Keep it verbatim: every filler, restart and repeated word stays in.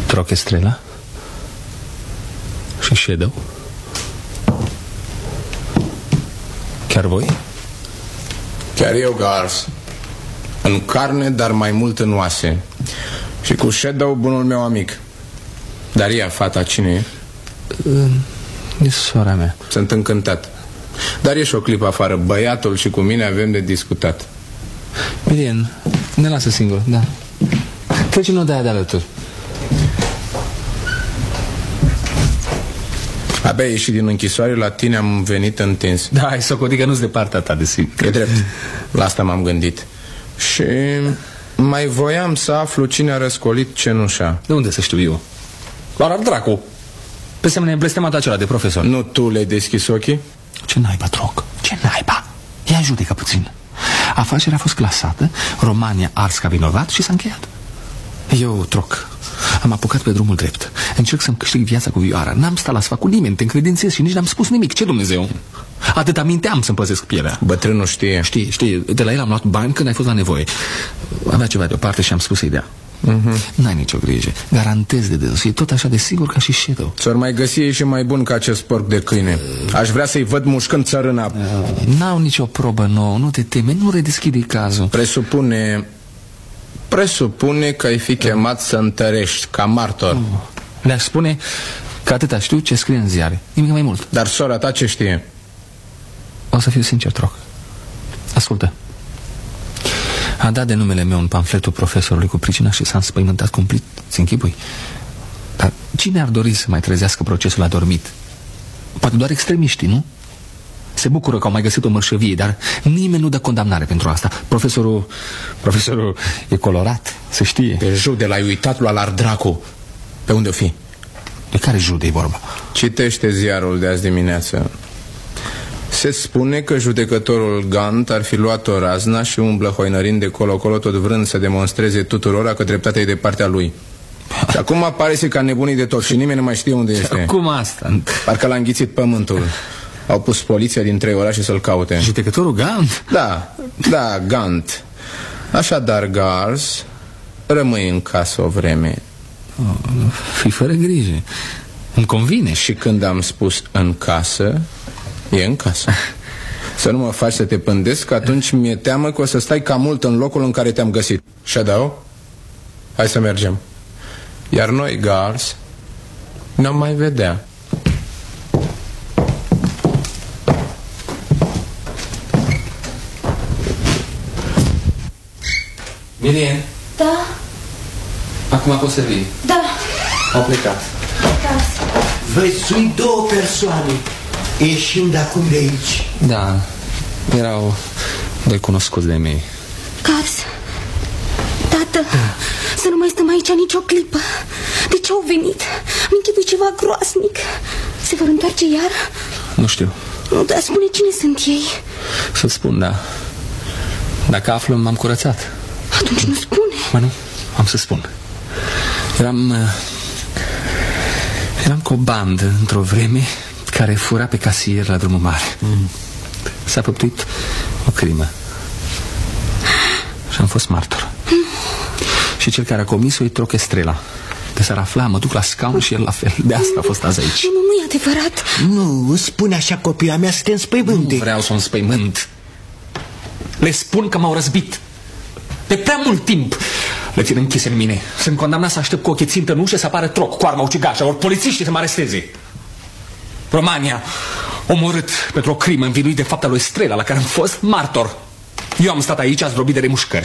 Troc Estrela și Shadow. Chiar voi? Chiar eu, Gars. În carne, dar mai mult în oase. Și cu Shadow, bunul meu amic. Dar ea, fata, cine e? E sora mea. Sunt încântat. Dar ieși o clipă afară. Băiatul și cu mine avem de discutat. Mirian, ne lasă singur, da. Trece-n de aia de alături. Abia ieși din închisoare, la tine am venit întins. Da, ai socotit că nu-s de partea ta, desigur. E drept, la asta m-am gândit. Și mai voiam să aflu cine a răscolit cenușa. De unde să știu eu? Doar dracu. Pe semne blestemat acela de profesor. Nu tu le-ai deschis ochii? Ce naiba, Troc? Ce naiba? Ia judecă puțin. Afacerea a fost clasată, Romania ars ca vinovat și s-a încheiat. Eu, Troc, am apucat pe drumul drept. Încerc să-mi câștig viața cu vioara. N-am stat la sfat cu nimeni, te încredințez și nici n-am spus nimic. Ce Dumnezeu? Atâta minteam să-mi păzesc pielea. Bătrânul știe. Știe, știe. De la el am luat bani când ai fost la nevoie. Avea ceva deoparte și am spus să-i dea. Uh-huh. N-ai nicio grijă. Garantez de dânsul. E tot așa de sigur ca și Shadow. Ți-or mai găsi și mai bun ca acest porc de câine. Aș vrea să-i văd mușcând țărâna. N-au nicio probă nouă. Nu te teme, nu redeschide cazul. Presupune... Presupune că ai fi chemat să întărești ca martor. uh. Le-aș spune că atâta știu ce scrie în ziare. Nimic mai mult. Dar sora ta ce știe? O să fiu sincer, Troc. Ascultă. A dat de numele meu în pamfletul profesorului cu pricina și s-a înspăimântat cumplit. Ți închipui? Dar cine ar dori să mai trezească procesul adormit? Poate doar extremiștii, nu? Se bucură că au mai găsit o mărșăvie, dar nimeni nu dă condamnare pentru asta. Profesorul... Profesorul e colorat, se știe. Pe jude l-ai uitat lui Alar Dracu. Pe unde o fi? De care jude e vorba? Citește ziarul de azi dimineață. Se spune că judecătorul Gant ar fi luat-o razna și umblă hoinărind de colo-colo, tot vrând să demonstreze tuturora că dreptatea e de partea lui. Și acum apare ca nebunii de tot și nimeni nu mai știe unde este. Cum asta? Parcă l-a înghițit pământul. Au pus poliția din trei orașe să-l caute. Judecătorul Gant? Da, da, Gant. Așadar, Gars, rămâi în casă o vreme. Oh, fii fără grijă. Îmi convine. Și când am spus în casă, e în casă. Să nu mă faci să te pândesc, că atunci mi-e teamă că o să stai cam mult în locul în care te-am găsit. Shadow, hai să mergem. Iar noi, Gars, ne-am mai vedea. Miriam? Da? Acum poți să vii. Da. Au plecat. Văzui două persoane ieșind acum de aici. Da, erau doi cunoscuți de mei. Gars, tată, să nu mai stăm aici nicio clipă. De ce au venit? Mi închipui ceva groasnic. Se vor întoarce iar? Nu știu. Nu, dar spune cine sunt ei. Să-ți spun, da. Dacă aflu, m-am curățat. Atunci nu spune. Mă, nu, am să spun. Eram... Uh, eram cu o bandă într-o vreme care fura pe casier la drumul mare. mm. S-a făptuit o crimă și am fost martor. mm. Și cel care a comis-o e Troc Estrela. De s-ar afla, mă duc la scaun și el la fel. De asta a fost azi aici. Nu, nu e adevărat. Nu, spune așa copila mea să te înspăimânte. Nu vreau să o înspăimânt. Le spun că m-au răzbit. De prea mult timp le țin închise în mine. Sunt condamnat să aștept cu ochii țintă în ușă să apară Troc, cu arma ucigașă, ori polițiștii să mă aresteze. Romania, omorât pentru o crimă învinuit de fapta lui Estrela, la care am fost martor. Eu am stat aici, ați vorbit de remușcări.